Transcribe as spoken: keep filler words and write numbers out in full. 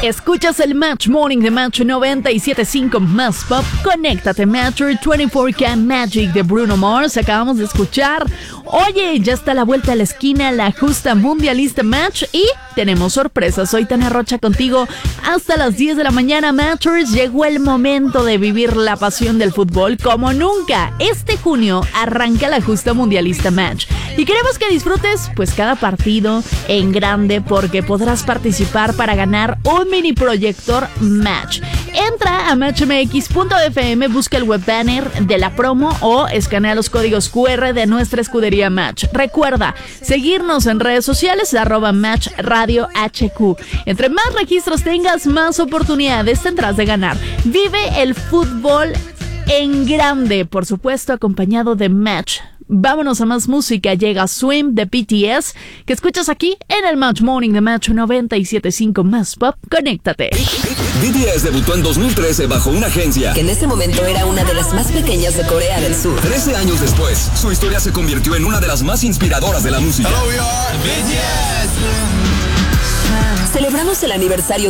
Escuchas el Match Morning de Match noventa y siete punto cinco más pop. Conéctate, Matcher veinticuatro K Magic de Bruno Mars. Acabamos de escuchar. Oye, ya está a la vuelta a la esquina la justa mundialista Match y tenemos sorpresas. Soy Tania Rocha contigo hasta las diez de la mañana, Matchers. Llegó el momento de vivir la pasión del fútbol como nunca. Este junio arranca la justa mundialista Match y queremos que disfrutes pues cada partido en grande porque podrás participar para ganar un mini proyector Match. Entra a match m x punto f m, busca el web banner de la promo o escanea los códigos cu erre de nuestra escudería Match. Recuerda seguirnos en redes sociales arroba Match Radio H Q. Entre más registros tengas, más oportunidades tendrás de ganar. Vive el fútbol en grande, por supuesto acompañado de Match. Vámonos a más música. Llega Swim de B T S, que escuchas aquí en el Match Morning de Match noventa y siete punto cinco más pop. Conéctate. B T S debutó en dos mil trece bajo una agencia que en ese momento era una de las más pequeñas de Corea del Sur. Trece años después, su historia se convirtió en una de las más inspiradoras de la música. Hello, we are B T S. Celebramos el aniversario